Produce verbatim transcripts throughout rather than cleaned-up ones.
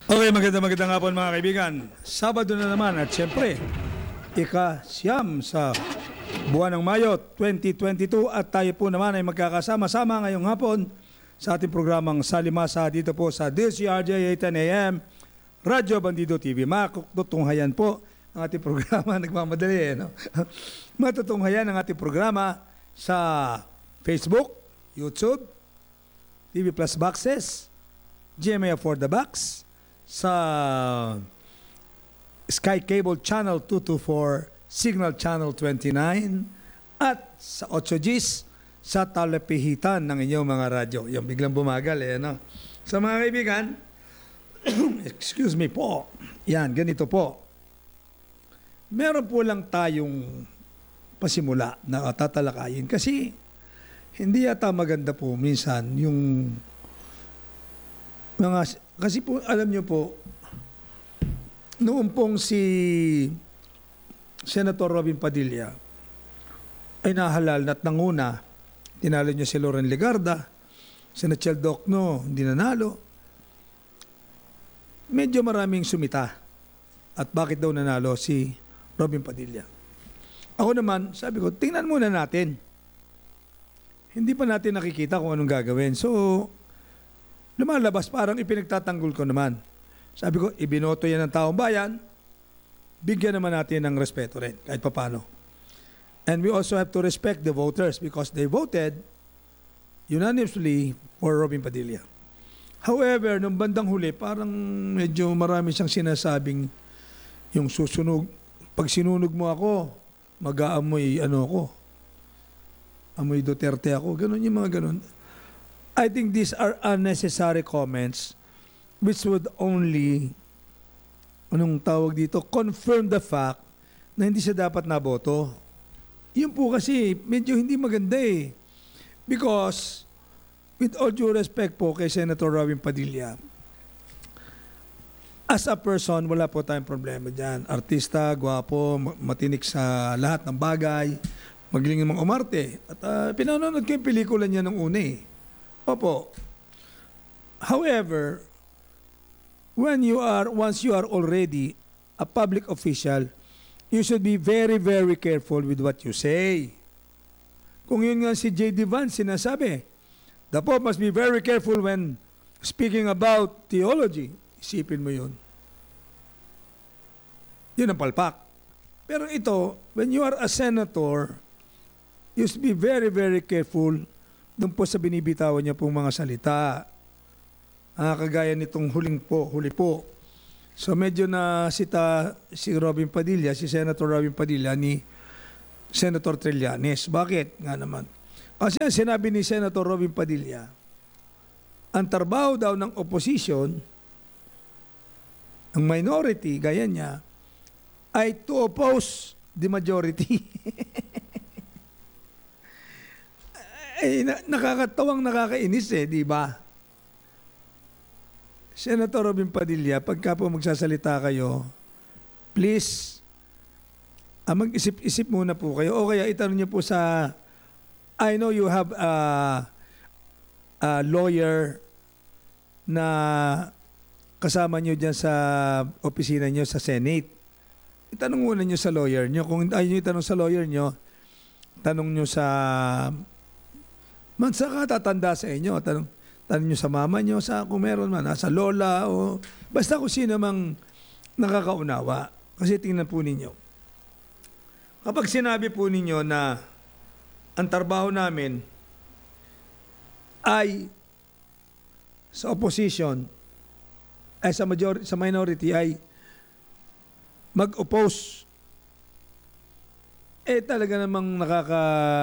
Okay, maganda magandang hapon mga kaibigan. Sabado na naman at syempre, ika-siyam sa buwan ng Mayo twenty twenty-two at tayo po naman ay magkakasama-sama ngayong hapon sa ating programang Salimasa dito po sa D C R J eight ten A M, Radyo Bandido T V. Matutunghayan po ang ating programa, nagmamadali eh, no? Matutunghayan ang ating programa sa Facebook, YouTube, T V Plus Boxes, G M A for the Box, sa Sky Cable Channel two twenty-four, Signal Channel twenty-nine, at sa eight Gs sa talapihitan ng inyong mga radyo. Yung biglang bumagal eh, no? Sa mga kaibigan, excuse me po, yan, ganito po. Meron po lang tayong pasimula na tatalakayin kasi hindi yata maganda po minsan yung mga, kasi po alam nyo po, noong pong si Senator Robin Padilla ay nahalal at nanguna, tinalo niya si Loren Legarda, si Nachel Docno, hindi nanalo. Medyo maraming sumita. At bakit daw nanalo si Robin Padilla? Ako naman, sabi ko, tingnan muna natin. Hindi pa natin nakikita kung anong gagawin. So, lumalabas parang ipinagtatanggol ko naman. Sabi ko, ibinoto yan ng taong bayan, bigyan naman natin ng respeto rin, kahit papano. And we also have to respect the voters because they voted unanimously for Robin Padilla. However, nung bandang huli, parang medyo marami siyang sinasabing yung susunog, pag sinunog mo ako, mag-aamoy ano ako, amoy Duterte ako, ganun yung mga ganun. I think these are unnecessary comments which would only, anong tawag dito, confirm the fact na hindi siya dapat naboto. Yun po kasi medyo hindi maganda eh. Because, with all due respect po kay Senator Robin Padilla, as a person, wala po tayong problema dyan. Artista, gwapo, matinik sa lahat ng bagay, magaling namang umarte. At uh, pinanonood ko yung pelikula niya nung una eh. Opo. However, when you are, once you are already a public official, you should be very, very careful with what you say. Kung yun nga si J D Vance sinasabi, the Pope must be very careful when speaking about theology. Isipin mo yun. Yun ang palpak. Pero ito, when you are a senator, you should be very, very careful doon po sa binibitawan niya pong mga salita. Ah, kagaya nitong huling po, huli po. So medyo na sita si Robin Padilla, si Senator Robin Padilla ni Senator Trillanes. Bakit? Nga naman. Kasi sinabi ni Senator Robin Padilla, ang trabaho daw ng opposition, ang minority, gaya niya, ay to oppose the majority. Ay, na, nakakatawang nakakainis eh, di ba? Senator Robin Padilla, pagka po magsasalita kayo, please, ah, mag-isip-isip muna po kayo. O kaya itanong niyo po sa, I know you have a, a lawyer na kasama niyo dyan sa opisina niyo sa Senate. Itanong muna niyo sa lawyer niyo. Kung ayaw niyo itanong sa lawyer niyo, tanong niyo sa, man saka tatanda sa inyo, tanong, tanong nyo sa mama nyo, sa kung meron man, sa lola, o basta kung sino mang nakakaunawa. Kasi tingnan po ninyo. Kapag sinabi po ninyo na ang trabaho namin ay sa opposition, ay sa majority, sa minority ay mag-oppose, eh talaga namang nakaka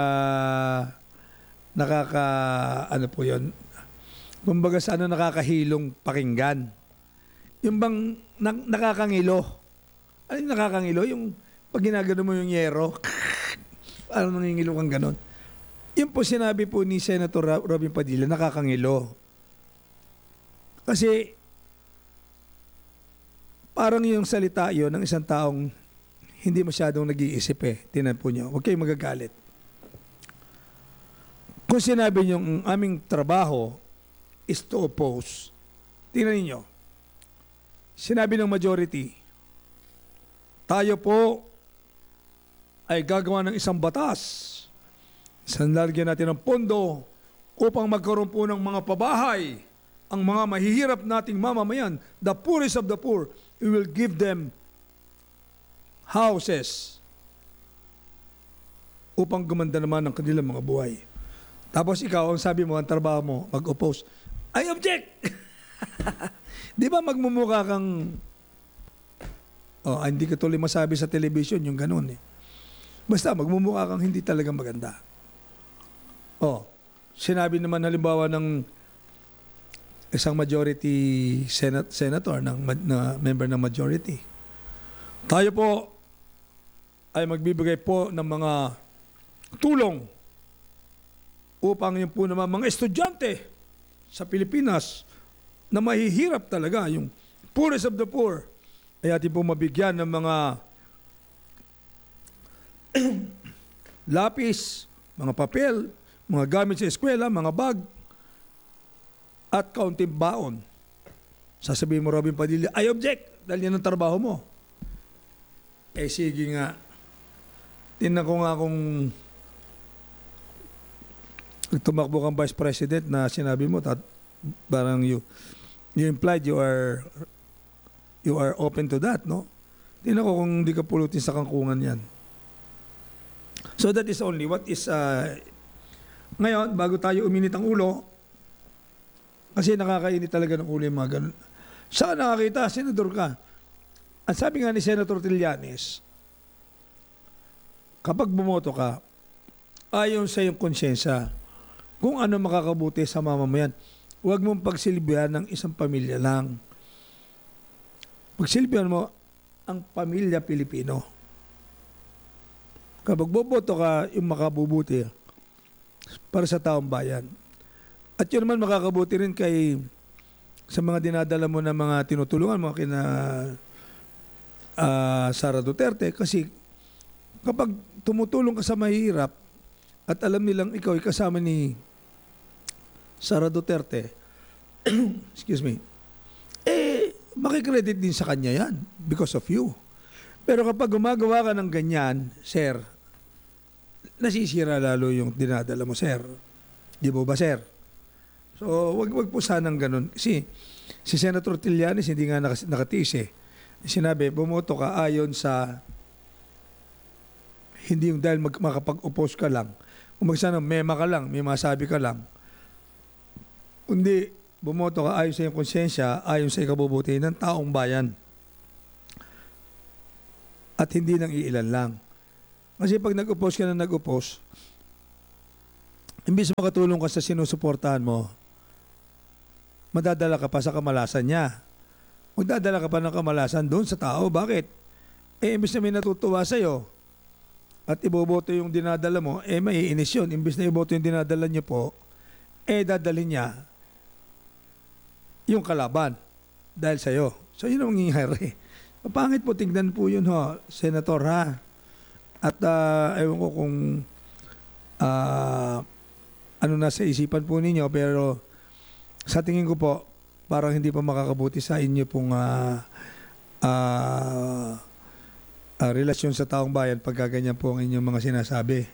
nakaka ano po yun, kumbaga sa ano, nakakahilong pakinggan. Yung bang na, nakakangilo. Ano yung nakakangilo? Yung pag ginagano mo yung yero, parang nangingilo kang ganon. Yung po sinabi po ni Senator Robin Padilla, nakakangilo. Kasi parang yung salita yun ng isang taong hindi masyadong nag-iisip eh. Tinan po nyo. Huwag kayong magagalit. Kung sinabi nyo, ang aming trabaho is to oppose, tingnan ninyo, sinabi ng majority, tayo po ay gagawa ng isang batas. Sanlalagyan natin ng pondo upang magkaroon po ng mga pabahay. Ang mga mahihirap nating mamamayan, the poorest of the poor, we will give them houses upang gumanda naman ang kanilang mga buhay. Tapos ikaw, ang sabi mo, ang trabaho mo, mag-oppose. I object! Di ba magmumukha kang, oh, hindi ko tuloy masabi sa television yung ganun eh. Basta magmumukha kang hindi talaga maganda. Oh, sinabi naman halimbawa ng isang majority senat, senator, ng, na member ng majority. Tayo po ay magbibigay po ng mga tulong upang yung po naman mga estudyante sa Pilipinas na mahihirap talaga, yung poorest of the poor, ay atin po mabigyan ng mga lapis, mga papel, mga gamit sa eskwela, mga bag, at kaunting baon. Sasabihin mo, Robin Padilla, I object, dahil yan ang trabaho mo. Eh sige nga, tinan ko nga kung tumakbo kang vice president na sinabi mo, tat, parang you, you implied you are you are open to that, no? Tinan ko kung hindi ka pulutin sa kangkungan yan. So that is only what is, uh, ngayon, bago tayo uminit ang ulo, kasi nakakainit talaga ng ulo yung mga ganun. Saan nakakita? Senador ka. Ang sabi nga ni Senator Trillanes, kapag bumoto ka, ayon sa iyong konsyensya, kung ano makakabuti sa mamamayan, huwag mong pagsilbihan ng isang pamilya lang. Pagsilbihan mo ang pamilya Pilipino. Kapag boboto ka, yung makabubuti para sa taong bayan. At yun naman makakabuti rin kay sa mga dinadala mo na mga tinutulungan mo kina uh, Sara Duterte, kasi kapag tumutulong ka sa mahirap at alam nilang ikaw ay kasama ni Sara Duterte, excuse me, eh makikredit din sa kanya yan because of you. Pero kapag gumagawa ka ng ganyan, sir, nasisira lalo yung dinadala mo, sir. Di mo ba, sir? So, wag wag po sanang ganun. Kasi si Senator Trillanes hindi nga nakatiis eh. Sinabi, bumoto ka ayon sa hindi yung dahil mag, makapag-oppose ka lang. Kung magsana, mema ka lang, may masabi ka lang. Kundi, bumoto ka ayon sa iyong konsensya, ayon sa ikabubuti ng taong bayan. At hindi nang iilan lang. Kasi pag nag-oppose ka na nag-oppose, imbis makatulong ka sa sinusuportahan mo, madadala ka pa sa kamalasan niya. Magdadala ka pa ng kamalasan doon sa tao. Bakit? Eh, imbis na may natutuwa sa'yo at iboboto yung dinadala mo, eh, may iinis yun. Imbis na iboto yung dinadala niyo po, eh, dadalhin niya yung kalaban dahil sa'yo. So, yun ang nangyayari. Pangit po, tignan po yun, ho, Senator, ha? At, uh, ewan ko kung uh, ano nasa isipan po ninyo, pero sa tingin ko po, parang hindi pa makakabuti sa inyo pong uh, uh, uh, relasyon sa taong bayan pag ganyan po ang inyong mga sinasabi.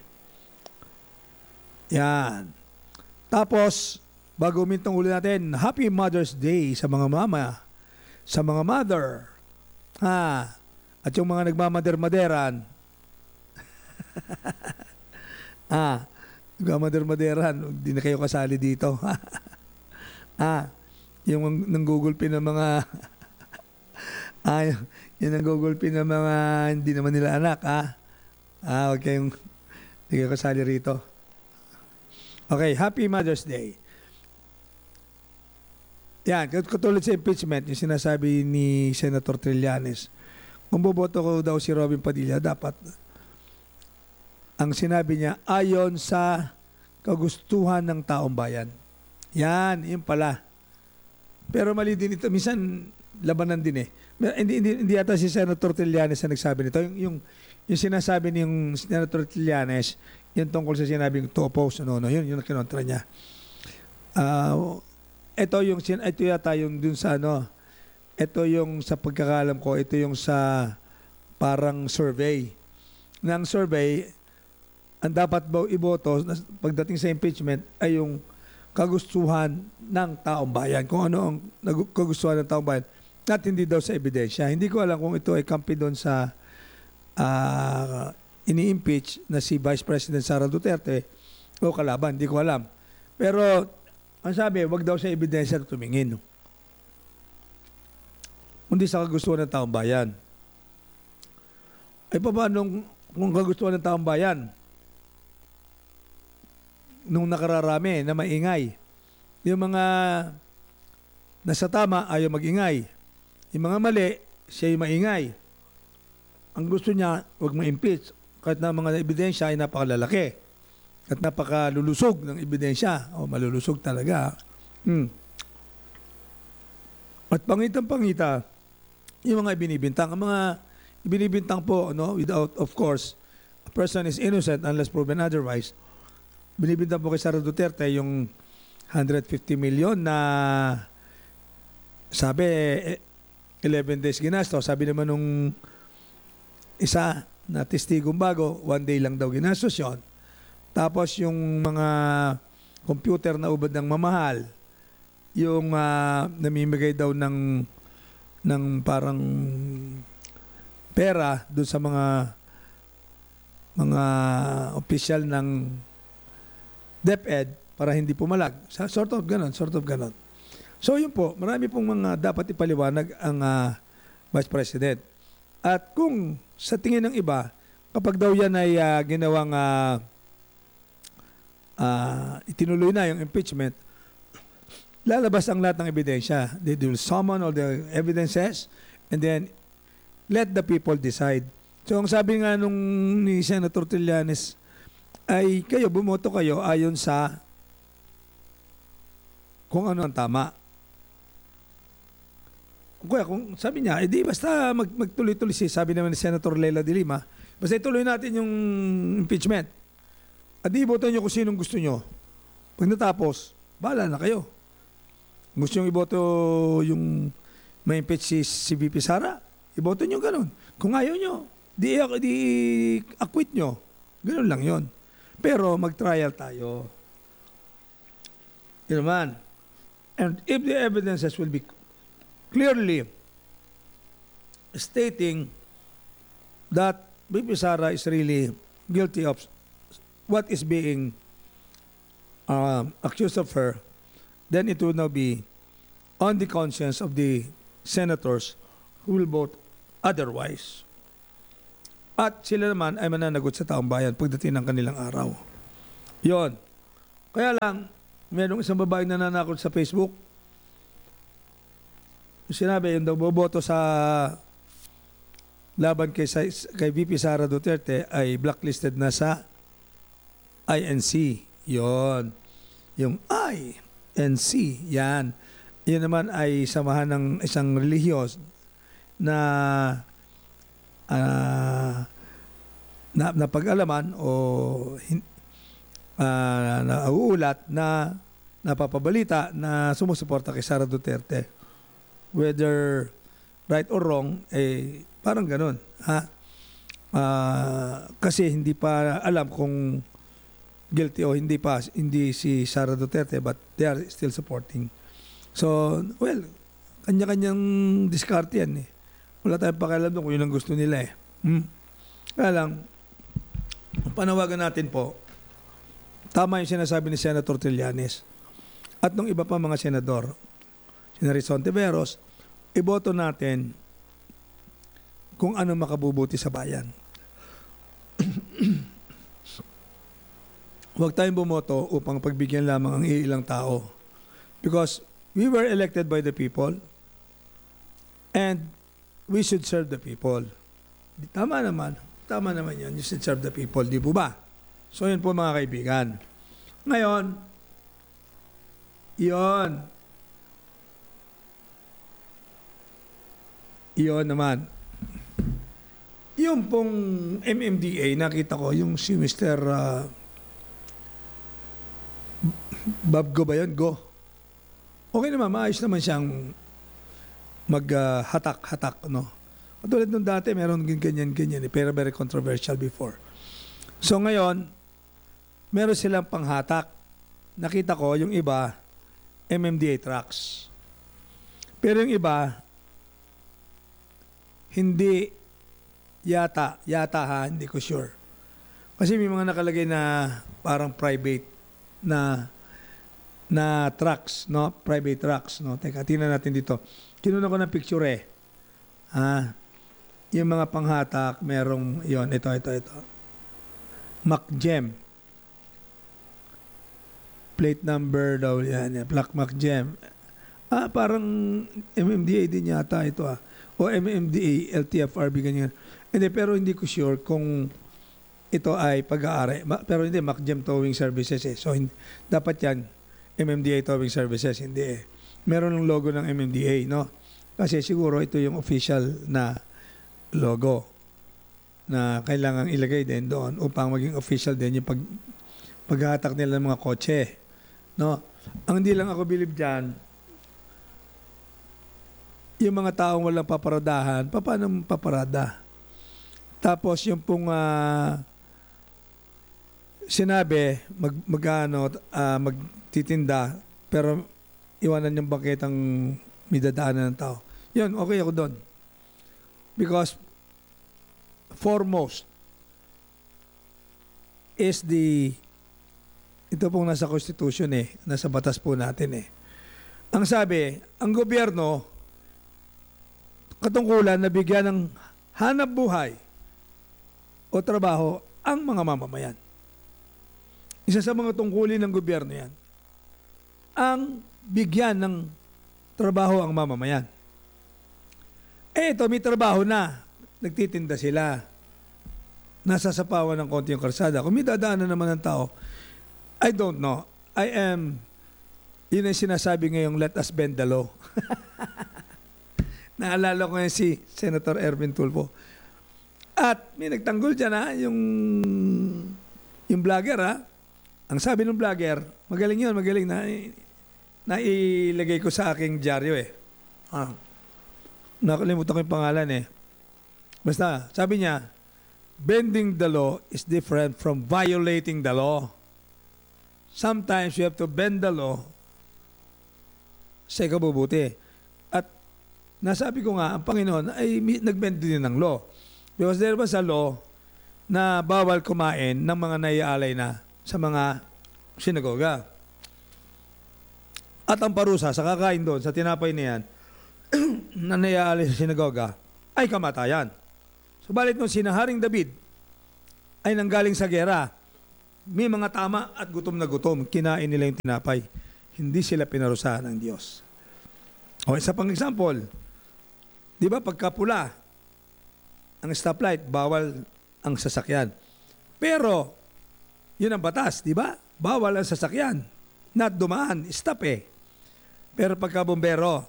Yan. Tapos, bago umintong ulit natin, Happy Mother's Day sa mga mama, sa mga mother, ha? At yung mga nagmamader-maderan, ah, nagmamader-maderan, hindi na kayo kasali dito. Ah, yung nanggugulpi ng mga ah, yung nanggugulpi ng mga hindi naman nila anak, ah. Ah, huwag kayong hindi kayo kasali rito. Okay, Happy Mother's Day. Yan, katulad sa impeachment, yung sinasabi ni Senator Trillanes, kung boboto ko daw si Robin Padilla, dapat ang sinabi niya, ayon sa kagustuhan ng taong bayan. Yan, yun pala. Pero mali din ito. Minsan, labanan din eh. Hindi, hindi, hindi yata si Senator Trillanes na nagsabi nito. Yung, yung, yung sinasabi ni yung Senator Trillanes, yung tungkol sa sinabing to oppose, no, no, yun, yun ang kinontra niya. Uh, ito, yung, ito yata yung dun sa ano, ito yung sa pagkakalam ko, ito yung sa parang survey. Ng survey, ang dapat ba iboto pagdating sa impeachment ay yung kagustuhan ng taong bayan. Kung ano ang kagustuhan ng taong bayan at hindi daw sa ebidensya. Hindi ko alam kung ito ay kampi doon sa uh, ini-impeach na si Vice President Sara Duterte o kalaban. Hindi ko alam. Pero ang sabi, wag daw sa ebidensya na tumingin. Hindi sa kagustuhan ng taong bayan. Ay pa ba nung, kung kagustuhan ng taong bayan? Nung nakararami na maingay. Yung mga nasa tama ayaw magingay. Yung mga mali, siya yung maingay. Ang gusto niya, huwag ma-impeach. Kahit na mga ebidensya ay napakalalaki. At napakalulusog ng ebidensya. O malulusog talaga. Hmm. At pangitang-pangita, yung mga ibinibintang. Ang mga ibinibintang po, no, without, of course, a person is innocent unless proven otherwise. Binibintang po kay Sara Duterte yung one hundred fifty million na sabi eleven days ginasto. Sabi naman nung isa na testigong bago, one day lang daw ginastos yun. Tapos yung mga computer na ubad ng mamahal, yung uh, namimigay daw ng ng parang pera doon sa mga mga opisyal ng DepEd para hindi pumalag. Sort of ganon, sort of ganon. So yun po, marami pong mga dapat ipaliwanag ang uh, Vice President. At kung sa tingin ng iba, kapag daw yan ay uh, ginawang uh, uh, itinuloy na yung impeachment, lalabas ang lahat ng ebidensya. They will summon all the evidences and then let the people decide. So ang sabi nga nung ni Senator Trillanes, ay kayo, bumoto kayo ayon sa kung ano ang tama. Kuya, kung sabi niya, edi basta mag, magtuloy-tuloy si, sabi naman ni Senator Leila de Lima, basta ituloy natin yung impeachment. Adi, iboto nyo kung sinong gusto nyo. Pag natapos, bahala na kayo. Gusto nyo iboto yung may impeach si, si V P Sara, iboto nyo ganun. Kung ayaw nyo, di, di acquit nyo. Ganun lang yon. Pero mag-trial tayo. Yun naman. And if the evidences will be clearly stating that V P Sara is really guilty of what is being uh, accused of her, then it will now be on the conscience of the senators who will vote otherwise. At sila naman ay mananagot sa taong bayan pagdating ng kanilang araw. Yon. Kaya lang, mayroong isang babaeng nananakot sa Facebook. Sinabi, yung daw boboto sa laban kay, kay V P Sara Duterte ay blacklisted na sa I N C. Yon. Yung I N C. Yan. Yun naman ay samahan ng isang relihiyos na Uh, na, na pag-alaman o uh, nauulat na napapabalita na sumusuporta kay Sara Duterte. Whether right or wrong, eh, parang ganun. Ha? Uh, kasi hindi pa alam kung guilty o hindi pa, hindi si Sara Duterte, but they are still supporting. So, well, kanya-kanyang diskarte yan eh. Wala tayong pakialam doon kung yun ang gusto nila eh. Hmm? Kaya lang, panawagan natin po, tama yung sinasabi ni Senator Trillanes at nung iba pa mga senador, si Rizon Tiveros, iboto natin kung ano makabubuti sa bayan. Huwag tayong bumoto upang pagbigyan lamang ang iilang tao. Because we were elected by the people and we should serve the people. Tama naman. Tama naman yan. You should serve the people. Di po ba? So yun po mga kaibigan. Ngayon, yun. Yun naman. Yung pong M M D A, nakita ko, yung si Mister Uh, Bob Go ba yun? Go. Okay naman, maayos naman siyang mag-hatak-hatak, no? Katulad nung dati, meron ganyan-ganyan, eh, pero very controversial before. So ngayon, meron silang panghatak. Nakita ko, yung iba, M M D A trucks. Pero yung iba, hindi yata, yata ha, hindi ko sure. Kasi may mga nakalagay na parang private na na trucks, no? Private trucks, no? Teka, tingnan natin dito. Kinuna ko ng picture eh. Ah, yung mga panghatak, merong, yon ito, ito, ito. MacGem. Plate number daw yan, yan. Black MacGem. Ah, parang M M D A din yata ito ah. O M M D A, L T F R B, ganyan. Hindi, pero hindi ko sure kung ito ay pag-aari. Ma- pero hindi, MacGem Towing Services eh. So, hindi, dapat yan, M M D A Towing Services, hindi eh. Meron ng logo ng M M D A, no? Kasi siguro ito yung official na logo na kailangang ilagay din doon upang maging official din yung pag paghahatak nila ng mga kotse, no? Ang hindi lang ako bilib dyan, yung mga taong walang paparadahan, paano paparada? Tapos yung pong uh, sinabi, mag, mag, ano, uh, magtitinda, pero iwanan yung bangketang may dadaanan ng tao. Yun, okay ako doon. Because foremost is the, ito pong nasa Constitution eh, nasa batas po natin eh. Ang sabi, ang gobyerno, katungkulan na bigyan ng hanap buhay o trabaho ang mga mamamayan. Isa sa mga tungkulin ng gobyerno yan, ang bigyan ng trabaho ang mamamayan. Eh ito, may trabaho na. Nagtitinda sila. Nasa sapawan ng konti yung karsada. Kung may dadaanan naman ng tao, I don't know. I am, yun ang sinasabi ngayong let us bend the law. Naalala ko yan si Senator Erwin Tulfo. At may nagtanggol dyan ha, yung, yung vlogger ha. Ang sabi ng vlogger, magaling yun, magaling na, nailagay ko sa aking dyaryo eh. Ah, nakalimutan ko yung pangalan eh. Basta, sabi niya, bending the law is different from violating the law. Sometimes you have to bend the law sa ikabubuti. At nasabi ko nga, ang Panginoon ay nagbend din ng law. Because there was a law na bawal kumain ng mga naiaalay na sa mga sinagoga. At ang parusa sa kakain doon, sa tinapay na yan, na naiaalay sa sinagoga, ay kamatayan. Subalit nung sinaharing David ay nanggaling sa gera, may mga tama at gutom na gutom, kinain nila yung tinapay. Hindi sila pinarusahan ng Diyos. O isa pang example, di ba pagkapula, ang stoplight, bawal ang sasakyan. Pero, yun ang batas, di ba? Bawal ang sasakyan. Not dumaan, stop eh. Pero pagka bombero,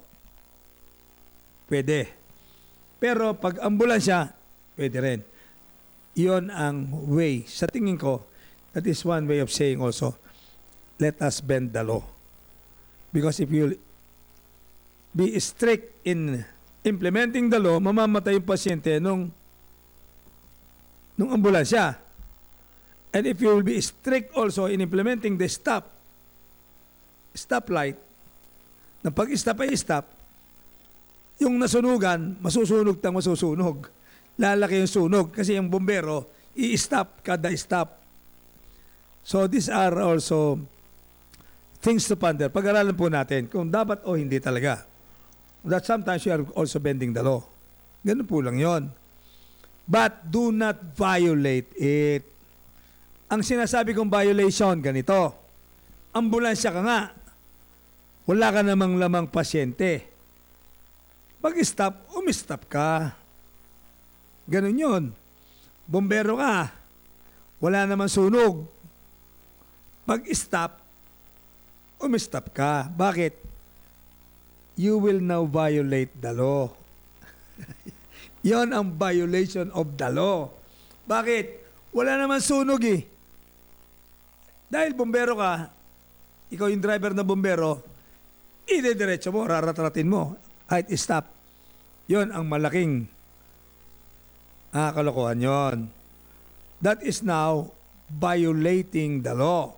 pwede. Pero pag ambulansya, pwede rin. Iyon ang way. Sa tingin ko, that is one way of saying also, let us bend the law. Because if you be strict in implementing the law, mamamatay yung pasyente nung nung ambulansya. And if you will be strict also in implementing the stop, stop light, na pag-stop ay stop, yung nasunugan, masusunog tang masusunog. Lalaki yung sunog kasi yung bombero, i-stop kada stop. So these are also things to ponder. Pag-aralan po natin kung dapat o hindi talaga. That sometimes you are also bending the law. Ganun po lang yon. But do not violate it. Ang sinasabi kong violation, ganito. Ambulansya ka nga. Wala ka namang lamang pasyente. Pag-stop, umistop ka. Ganun yun. Bombero ka. Wala namang sunog. Pag-stop, umistop ka. Bakit? You will now violate the law. Yon ang violation of the law. Bakit? Wala naman sunog eh. Dahil bombero ka, ikaw yung driver na bombero, idediretso mo, raratratin mo, kahit stop. Yon ang malaking ah, kalokohan yon. That is now violating the law.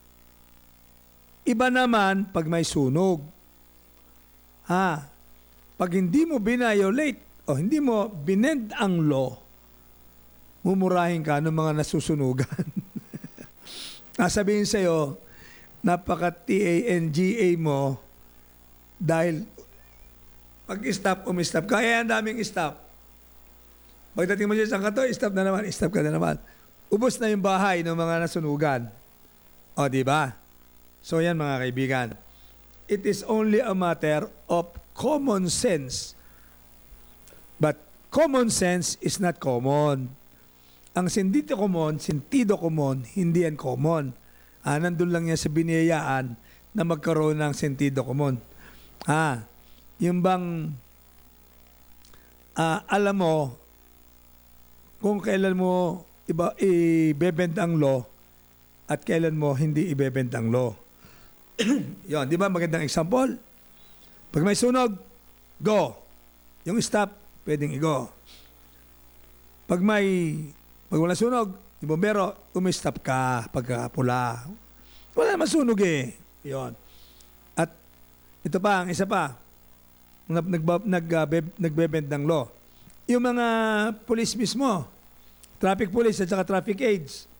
Iba naman pag may sunog. Ha? Pag hindi mo binayolate o hindi mo binend ang law, mumurahin ka ng mga nasusunugan. Nasabihin sa'yo, napaka-T A N G A mo dahil pag-stop, umi-stop ka. Eh, ang daming stop. Pagdating mo siya sa kanto, stop na naman, stop ka na naman. Ubos na yung bahay ng mga nasunugan. O, di ba? So, yan mga kaibigan. It is only a matter of common sense. But common sense is not common. Ang sentido common, sentido common, hindi yan common. Ah, nandun lang yan sa biniyayaan na magkaroon ng sentido common. Ah, yung bang ah, alam mo kung kailan mo iba ibebend ang law at kailan mo hindi ibebend ang law. Yon, di ba magandang example? Pag may sunog, go. Yung stop, pwedeng i-go. Pag may Pag wala sunog, di bombero, umistop ka pagka pula. Wala naman sunog eh. Yun. At ito pa, ang isa pa, nag, nag, nag, uh, beb, nagbebend ng law. Yung mga police mismo, traffic police at saka traffic aids,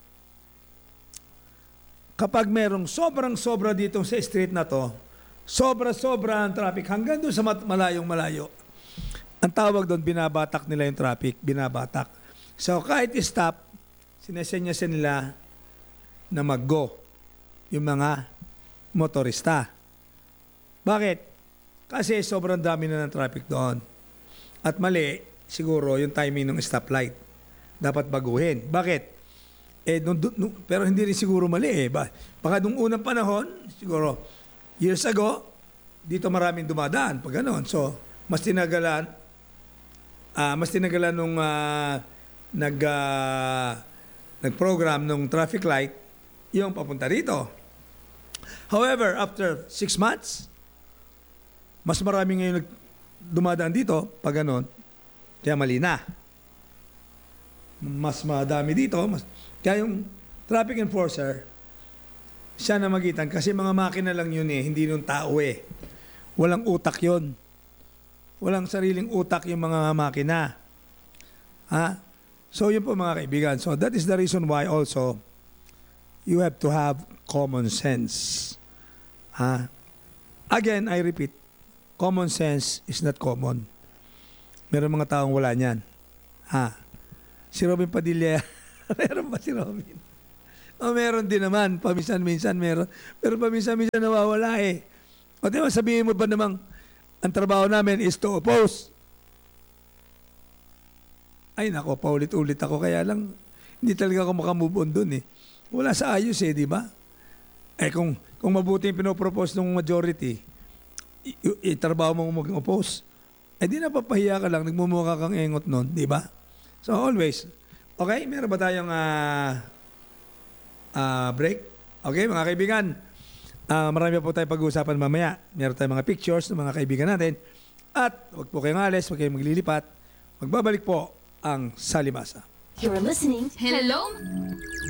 kapag merong sobrang-sobra dito sa street na to, sobra-sobra ang traffic hanggang doon sa malayong malayo, ang tawag doon, binabatak nila yung traffic, binabatak. So, kahit stop, sinesenya nila na mag-go yung mga motorista. Bakit? Kasi sobrang dami na ng traffic doon. At mali, siguro, yung timing ng stoplight. Dapat baguhin. Bakit? Eh, nung, nung, pero hindi rin siguro mali eh. Ba? Baka nung unang panahon, siguro, years ago, dito maraming dumadaan. Pag gano'n. So, mas tinagalan, uh, mas tinagalan nung... Uh, nag uh, nag-program ng traffic light yung papunta rito. However, after six months, mas marami ngayon dumadaan dito pag ganon, kaya mali na. Mas madami dito. Mas, kaya yung traffic enforcer, siya na magitan kasi mga makina lang yun eh, hindi yung tao eh. Walang utak yun. Walang sariling utak yung mga makina. Ha? So, yun po mga kaibigan. So, that is the reason why also you have to have common sense. Ha? Again, I repeat, common sense is not common. Meron mga taong wala niyan. Ha? Si Robin Padilla, meron ba si Robin? O, meron din naman. Paminsan-minsan meron. Pero paminsan-minsan nawawala eh. O, di ba, sabihin mo ba namang ang trabaho namin is to oppose? Ay nako, paulit-ulit ako. Kaya lang, hindi talaga ako makamove on dun eh. Wala sa ayos eh, di ba? Eh kung, kung mabuti yung pinopropose ng majority, itrabaho mo mag-oppose, eh di napapahiya ka lang, nagmumukha kang engot nun, di ba? So always. Okay, meron ba tayong uh, uh, break? Okay, mga kaibigan, uh, marami po tayong pag-uusapan mamaya. Meron tayong mga pictures ng mga kaibigan natin. At huwag po kayong alis, huwag kayong maglilipat. Magbabalik po ang Salimasa. You're listening. Hello?